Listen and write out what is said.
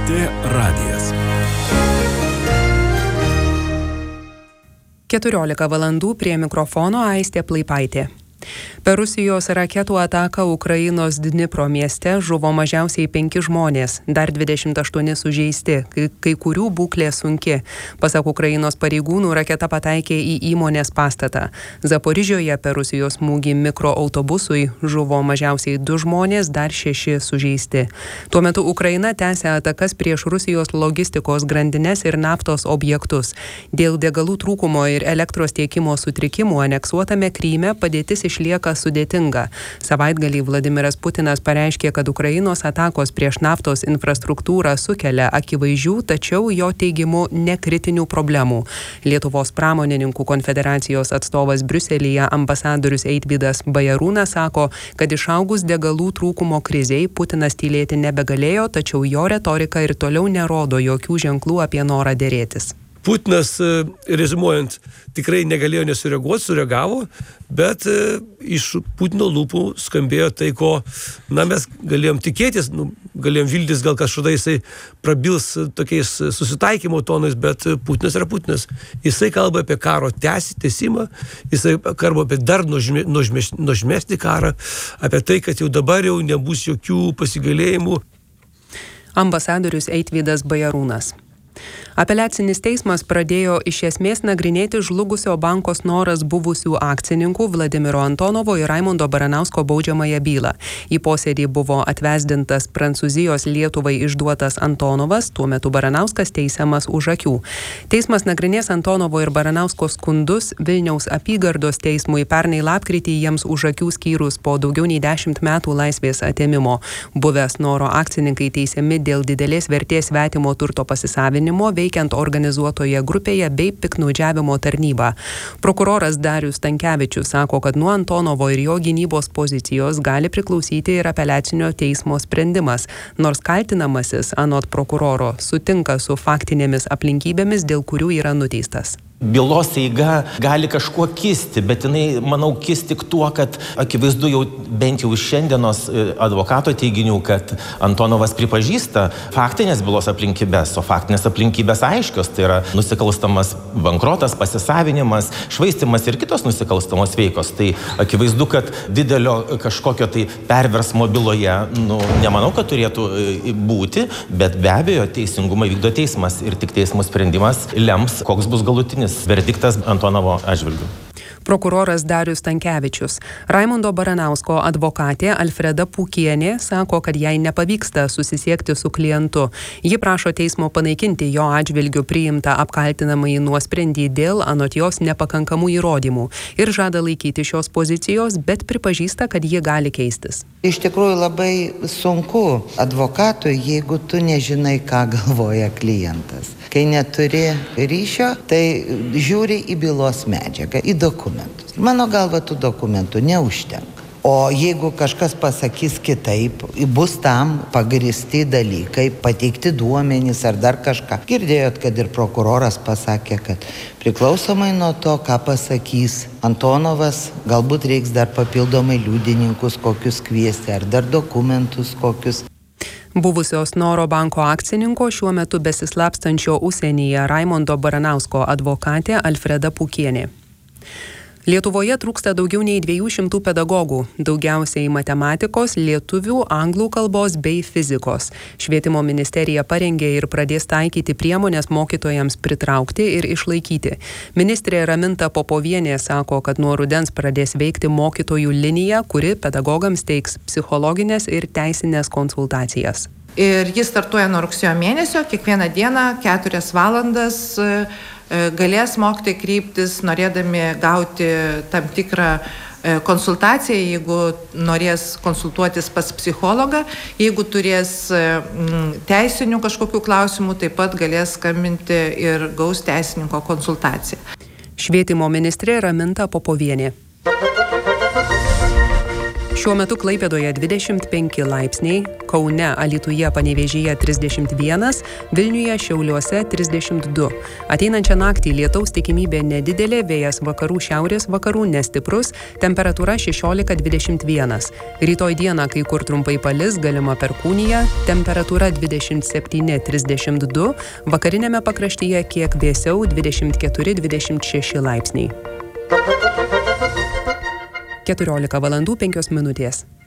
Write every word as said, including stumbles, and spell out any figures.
T radijas. keturiolika valandų prie mikrofono Aistė Plaipaitė. Per Rusijos raketų ataką Ukrainos Dnipro mieste žuvo mažiausiai penki žmonės, dar dvidešimt aštuoni sužeisti, kai, kai kurių būklė sunki. Pasak Ukrainos pareigūnų, raketa pataikė į įmonės pastatą. Zaporižioje per Rusijos smūgį mikroautobusui žuvo mažiausiai du žmonės, dar šeši sužeisti. Tuo metu Ukraina tęsia atakas prieš Rusijos logistikos grandines ir naftos objektus. Dėl degalų trūkumo ir elektros tiekimo sutrikimų aneksuotame Kryme padėtis išlieka sudėtinga. Savaitgalį Vladimiras Putinas pareiškė, kad Ukrainos atakos prieš naftos infrastruktūrą sukelia akivaizdžių, tačiau jo teigimu nekritinių problemų. Lietuvos pramonininkų konfederacijos atstovas Briuselyje ambasadorius Eitvydas Bajarūnas sako, kad išaugus degalų trūkumo krizei Putinas tylėti nebegalėjo, tačiau jo retorika ir toliau nerodo jokių ženklų apie norą derėtis. Putinas, rezimuojant, tikrai negalėjo nesureaguoti, sureagavo, bet iš Putino lūpų skambėjo tai, ko na, mes galėjom tikėtis, nu, galėjom viltis, gal kažkada jisai prabils tokiais susitaikymo tonais, bet Putinas yra Putinas. Jisai kalba apie karo tęsimą, jisai kalba apie dar nuožme, nuožme, nuožmesnį karą, apie tai, kad jau dabar jau nebus jokių pasigailėjimų. Ambasadorius Eitvydas Bajarūnas. Apeliacinis teismas pradėjo iš esmės nagrinėti žlugusio banko Snoras buvusių akcininkų Vladimiro Antonovo ir Raimundo Baranausko baudžiamąją bylą. Į posėdį buvo atvesdintas Prancūzijos Lietuvai išduotas Antonovas, tuo metu Baranauskas teisiamas už akių. Teismas nagrinės Antonovo ir Baranausko skundus Vilniaus apygardos teismui pernai lapkritį jiems už akių skyrus po daugiau nei dešimt metų laisvės atėmimo. Buvę Snoro akcininkai teisiami dėl didelės vertės svetimo turto pasisavinimo veikiant organizuotoje grupėje bei piktnaudžiavimo tarnybą. Prokuroras Darius Stankevičius sako, kad nuo Antonovo ir jo gynybos pozicijos gali priklausyti ir apeliacinio teismo sprendimas, nors kaltinamasis, anot prokuroro, sutinka su faktinėmis aplinkybėmis, dėl kurių yra nuteistas. Bylos eiga gali kažkuo kisti, bet jinai, manau, kis tik tuo, kad akivaizdu jau bent jau iš šiandienos advokato teiginių, kad Antonovas pripažįsta faktinės bylos aplinkybės, o faktinės aplinkybės aiškios, tai yra nusikalstamas bankrotas, pasisavinimas, švaistimas ir kitos nusikalstamos veikos. Tai akivaizdu, kad didelio kažkokio tai perversmo byloje, nu, nemanau, kad turėtų būti, bet be abejo teisingumą vykdo teismas ir tik teismo sprendimas lems, koks bus galutinis verdiktas Antonovo atžvilgiu. Prokuroras Darius Stankevičius. Raimundo Baranausko advokatė Alfreda Pūkienė sako, kad jai nepavyksta susisiekti su klientu. Ji prašo teismo panaikinti jo atžvilgiu priimtą apkaltinamąjį nuosprendį dėl anot jos nepakankamų įrodymų ir žada laikyti šios pozicijos, bet pripažįsta, kad ji gali keistis. Iš tikrųjų labai sunku advokatui, jeigu tu nežinai, ką galvoja klientas. Kai neturi ryšio, tai žiūri į bylos medžiagą, į dokumentus. Mano galva, tų dokumentų neužtenka. O jeigu kažkas pasakys kitaip, bus tam pagristi dalykai, pateikti duomenys ar dar kažką. Girdėjot, kad ir prokuroras pasakė, kad priklausomai nuo to, ką pasakys Antonovas, galbūt reiks dar papildomai liudininkus kokius kviesti ar dar dokumentus kokius. Buvusios Snoro banko akcininko šiuo metu besislapstančio užsienyje Raimundo Baranausko advokatė Alfreda Pūkienė. Lietuvoje trūksta daugiau nei dviejų šimtų pedagogų, daugiausiai matematikos, lietuvių, anglų kalbos bei fizikos. Švietimo ministerija parengė ir pradės taikyti priemonės mokytojams pritraukti ir išlaikyti. Ministrė Raminta Popovienė sako, kad nuo rudens pradės veikti mokytojų linija, kuri pedagogams teiks psichologinės ir teisinės konsultacijas. Ir jis startuoja nuo rugsėjo mėnesio, kiekvieną dieną keturias valandas galės mokytojai kreiptis, norėdami gauti tam tikrą konsultaciją, jeigu norės konsultuotis pas psichologą, jeigu turės teisinių kažkokių klausimų, taip pat galės skambinti ir gaus teisininko konsultaciją. Švietimo ministrė Raminta Popovienė. Šiuo metu Klaipėdoje dvidešimt penki laipsniai, Kaune, Alytuje, Panevėžyje trisdešimt vienas, Vilniuje, Šiauliuose trisdešimt du. Ateinančią naktį lietaus tikimybė nedidelė, vėjas vakarų šiaurės vakarų nestiprus, temperatūra šešiolika dvidešimt vienas. Rytoj dieną kai kur trumpai palis, galima perkūnija, temperatūra dvidešimt septyni trisdešimt du, vakarinėme pakraštyje kiek vėsiau dvidešimt keturi dvidešimt šeši laipsniai. keturiolika valandų penkios minutės.